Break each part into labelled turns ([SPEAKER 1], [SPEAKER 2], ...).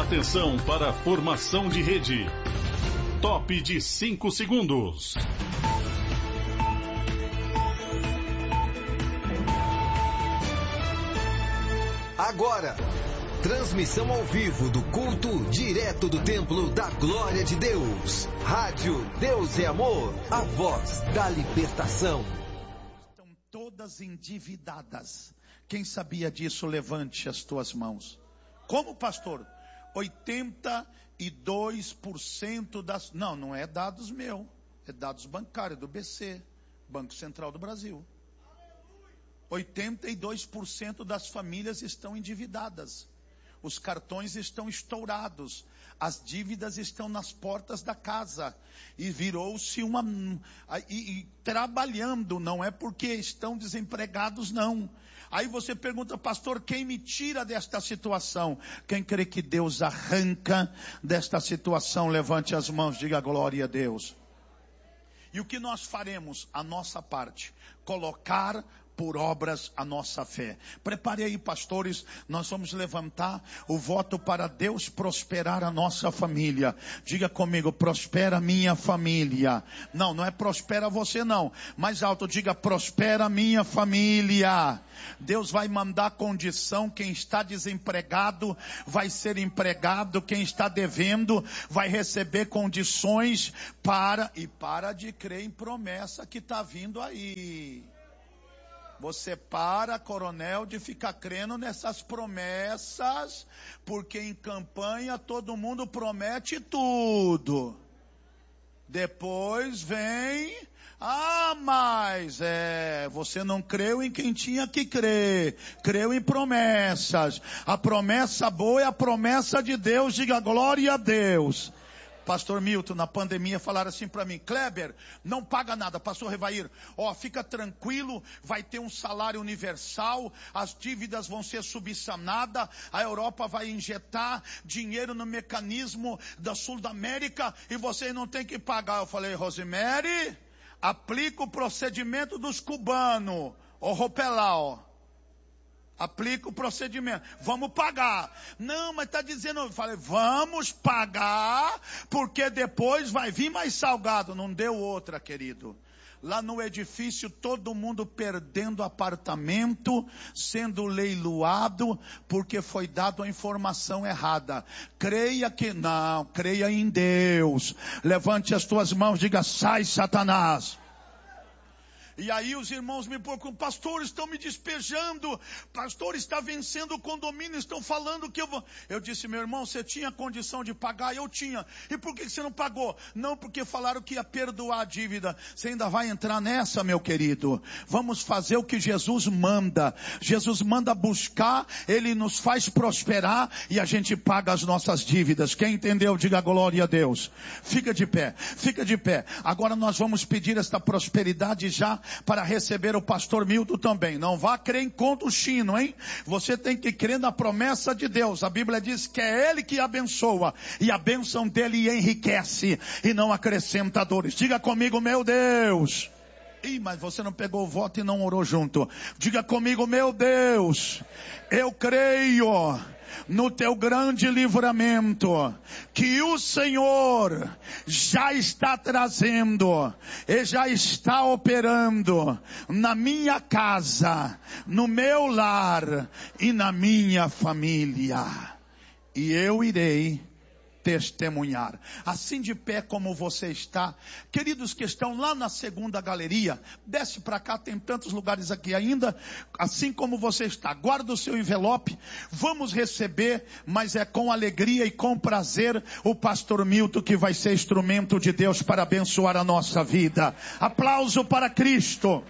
[SPEAKER 1] Atenção para a formação de rede. Top de 5 segundos.
[SPEAKER 2] Agora, transmissão ao vivo do culto direto do Templo da Glória de Deus. Rádio Deus é Amor, a voz da libertação.
[SPEAKER 3] Estão todas endividadas. Quem sabia disso, levante as tuas mãos. Como, pastor? 82% das... Não é dados meu. É dados bancários do BC, Banco Central do Brasil. 82% das famílias estão endividadas. Os cartões estão estourados. As dívidas estão nas portas da casa. E virou-se uma... E trabalhando, não é porque estão desempregados, não. Aí você pergunta, pastor, quem me tira desta situação? Quem crê que Deus arranca desta situação, levante as mãos, diga glória a Deus. E o que nós faremos? A nossa parte. Colocar por obras a nossa fé. Prepare aí, pastores, nós vamos levantar o voto para Deus prosperar a nossa família. Diga comigo, prospera minha família. Não é prospera você não. Mais alto, diga prospera minha família. Deus vai mandar condição, quem está desempregado vai ser empregado, quem está devendo vai receber condições para de crer em promessa que está vindo aí. Você para, coronel, de ficar crendo nessas promessas, porque em campanha todo mundo promete tudo. Depois vem, mas você não creu em quem tinha que crer, creu em promessas. A promessa boa é a promessa de Deus, diga glória a Deus. Pastor Milton, na pandemia, falaram assim para mim, Kleber, não paga nada. Pastor Revair, fica tranquilo, vai ter um salário universal, as dívidas vão ser subsanadas, a Europa vai injetar dinheiro no mecanismo da Sul da América e vocês não tem que pagar. Eu falei, Rosemary, aplica o procedimento dos cubanos, Ropelau. Aplica o procedimento. Vamos pagar. Não, mas está dizendo... Eu falei, vamos pagar, porque depois vai vir mais salgado. Não deu outra, querido. Lá no edifício, todo mundo perdendo apartamento, sendo leiloado, porque foi dado a informação errada. Creia em Deus. Levante as tuas mãos, diga, sai Satanás. E aí os irmãos me procuram, pastor, estão me despejando, pastor, está vencendo o condomínio, estão falando que eu vou... Eu disse, meu irmão, você tinha condição de pagar? Eu tinha. E por que você não pagou? Não, porque falaram que ia perdoar a dívida. Você ainda vai entrar nessa, meu querido. Vamos fazer o que Jesus manda. Jesus manda buscar, Ele nos faz prosperar e a gente paga as nossas dívidas. Quem entendeu, diga glória a Deus. Fica de pé, fica de pé. Agora nós vamos pedir esta prosperidade já para receber o pastor Milton também. Não vá crer em conto chino, hein? Você tem que crer na promessa de Deus. A Bíblia diz que é Ele que abençoa e a bênção dele enriquece e não acrescenta dores. Diga comigo, meu Deus. Mas você não pegou o voto e não orou junto. Diga comigo, meu Deus, eu creio no teu grande livramento, que o Senhor já está trazendo e já está operando na minha casa, no meu lar e na minha família. E eu irei testemunhar. Assim de pé como você está, queridos que estão lá na segunda galeria, desce para cá, tem tantos lugares aqui ainda, assim como você está, guarda o seu envelope, vamos receber, mas é com alegria e com prazer, o pastor Milton, que vai ser instrumento de Deus para abençoar a nossa vida. Aplauso para Cristo.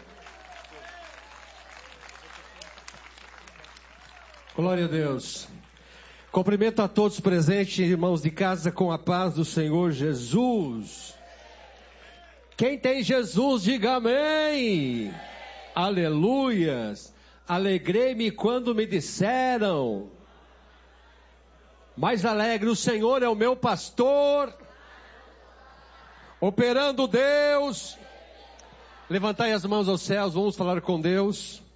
[SPEAKER 4] Glória a Deus. Cumprimento a todos presentes, irmãos de casa, com a paz do Senhor Jesus. Quem tem Jesus, diga amém. Aleluias. Alegrei-me quando me disseram, mais alegre, o Senhor é o meu pastor. Operando Deus. Levantai as mãos aos céus, vamos falar com Deus.